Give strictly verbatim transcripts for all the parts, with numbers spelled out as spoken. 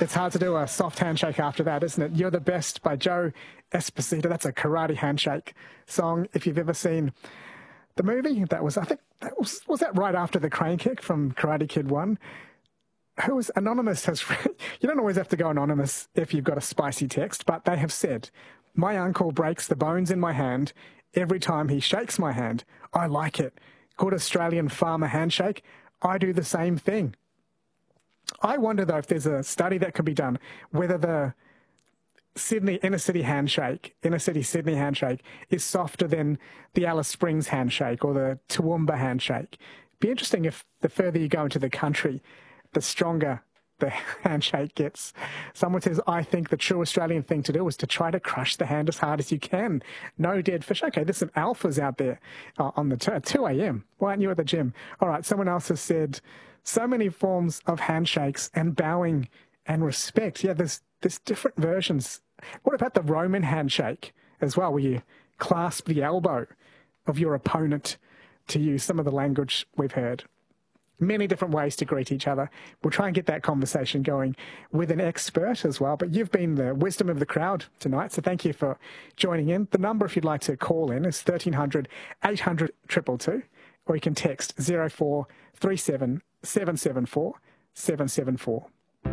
It's hard to do a soft handshake after that, isn't it? You're the Best by Joe Esposito. That's a karate handshake song. If you've ever seen the movie, that was, I think, that was, was that right after the crane kick from Karate Kid one? Who was anonymous has, you don't always have to go anonymous if you've got a spicy text, but they have said, my uncle breaks the bones in my hand every time he shakes my hand. I like it. Good Australian farmer handshake. I do the same thing. I wonder, though, if there's a study that could be done, whether the Sydney inner city handshake, inner city Sydney handshake, is softer than the Alice Springs handshake or the Toowoomba handshake. It'd be interesting if the further you go into the country, the stronger the handshake gets. Someone says, I think the true Australian thing to do is to try to crush the hand as hard as you can. No dead fish. Okay, there's some alphas out there uh, on the t- two a.m. Why aren't you at the gym? All right, someone else has said, so many forms of handshakes and bowing and respect. Yeah, there's, there's different versions. What about the Roman handshake as well, where you clasp the elbow of your opponent, to use some of the language we've heard? Many different ways to greet each other. We'll try and get that conversation going with an expert as well. But you've been the wisdom of the crowd tonight, so thank you for joining in. The number, if you'd like to call in, is thirteen hundred, eight hundred, two two two, or you can text zero four three seven, seven seven four, seven seven four.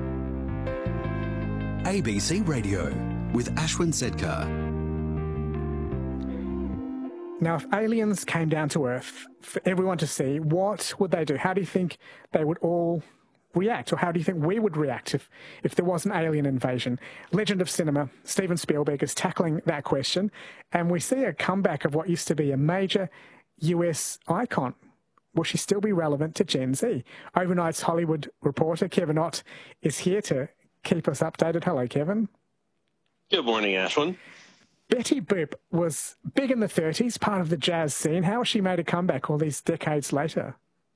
A B C Radio with Ashwin Sedkar. Now, if aliens came down to Earth for everyone to see, what would they do? How do you think they would all react? Or how do you think we would react if, if there was an alien invasion? Legend of cinema, Steven Spielberg, is tackling that question. And we see a comeback of what used to be a major U S icon. Will she still be relevant to Gen Z? Overnight's Hollywood reporter, Kevin Ott, is here to keep us updated. Hello, Kevin. Good morning, Ashwin. Betty Boop was big in the thirties, part of the jazz scene. How has she made a comeback all these decades later?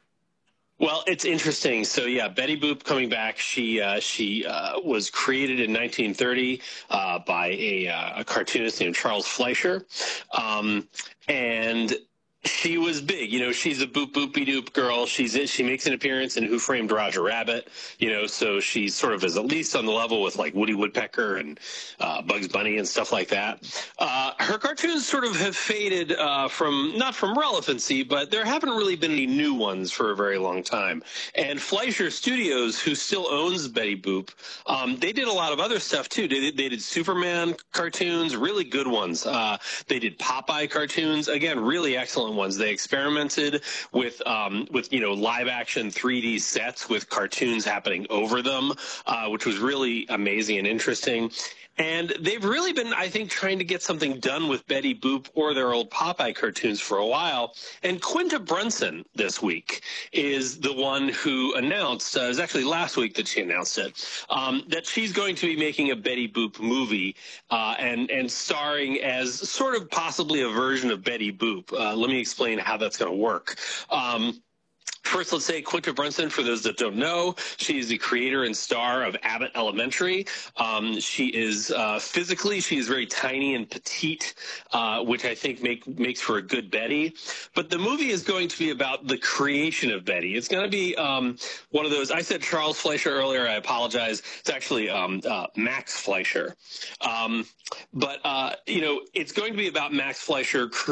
Well, it's interesting. So, yeah, Betty Boop coming back. She uh, she uh, was created in nineteen thirty uh, by a, uh, a cartoonist named Charles Fleischer. Um, and she was big. You know, she's a boop boopy doop girl. She's she makes an appearance in Who Framed Roger Rabbit. You know, so she's sort of is at least on the level with like Woody Woodpecker and uh, Bugs Bunny and stuff like that. Uh, her cartoons sort of have faded uh, from not from relevancy, but there haven't really been any new ones for a very long time. And Fleischer Studios, who still owns Betty Boop, um, they did a lot of other stuff too. They, they did Superman cartoons, really good ones. Uh, they did Popeye cartoons, again, really excellent ones. They experimented with um, with you know live action three D sets with cartoons happening over them, uh, which was really amazing and interesting. And they've really been, I think, trying to get something done with Betty Boop or their old Popeye cartoons for a while. And Quinta Brunson this week is the one who announced, uh, it was actually last week that she announced it, um, that she's going to be making a Betty Boop movie uh, and, and starring as sort of possibly a version of Betty Boop. Uh, let me explain how that's going to work. Um, First, let's say Quinta Brunson, for those that don't know, she is the creator and star of Abbott Elementary. Um, she is uh, physically, she is very tiny and petite, uh, which I think make, makes for a good Betty. But the movie is going to be about the creation of Betty. It's going to be um, one of those, I said Charles Fleischer earlier, I apologize. It's actually um, uh, Max Fleischer. Um, but, uh, you know, it's going to be about Max Fleischer